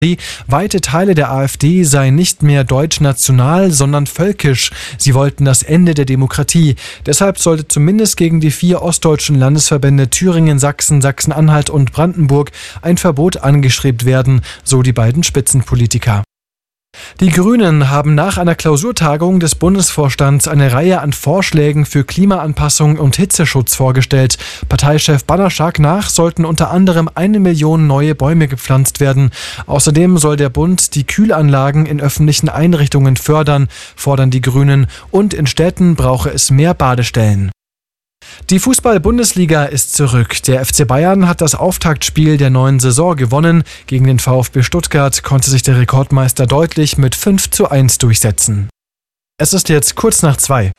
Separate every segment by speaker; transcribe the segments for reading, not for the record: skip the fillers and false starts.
Speaker 1: Weite Teile der AfD seien nicht mehr deutsch-national, sondern völkisch. Sie wollten das Ende der Demokratie. Deshalb sollte zumindest gegen die 4 ostdeutschen Landesverbände Thüringen, Sachsen, Sachsen-Anhalt und Brandenburg ein Verbot angestrebt werden, so die beiden Spitzenpolitiker. Die Grünen haben nach einer Klausurtagung des Bundesvorstands eine Reihe an Vorschlägen für Klimaanpassung und Hitzeschutz vorgestellt. Parteichef Banaschak nach sollten unter anderem 1 Million neue Bäume gepflanzt werden. Außerdem soll der Bund die Kühlanlagen in öffentlichen Einrichtungen fördern, fordern die Grünen. Und in Städten brauche es mehr Badestellen. Die Fußball-Bundesliga ist zurück. Der FC Bayern hat das Auftaktspiel der neuen Saison gewonnen. Gegen den VfB Stuttgart konnte sich der Rekordmeister deutlich mit 5:1 durchsetzen. Es ist jetzt kurz nach 2.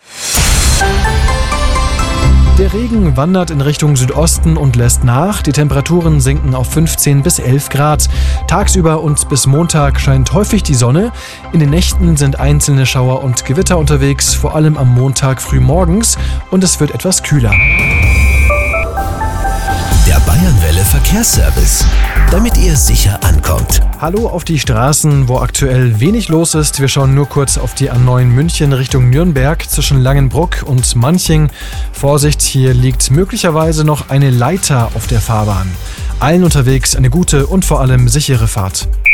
Speaker 1: Der Regen wandert in Richtung Südosten und lässt nach. Die Temperaturen sinken auf 15 bis 11 Grad. Tagsüber und bis Montag scheint häufig die Sonne. In den Nächten sind einzelne Schauer und Gewitter unterwegs, vor allem am Montag früh morgens. Und es wird etwas kühler.
Speaker 2: Der Bayernwelle Verkehrsservice, damit ihr sicher ankommt.
Speaker 1: Hallo auf die Straßen, wo aktuell wenig los ist. Wir schauen nur kurz auf die A9 München Richtung Nürnberg zwischen Langenbruck und Manching. Vorsicht, hier liegt möglicherweise noch eine Leiter auf der Fahrbahn. Allen unterwegs eine gute und vor allem sichere Fahrt.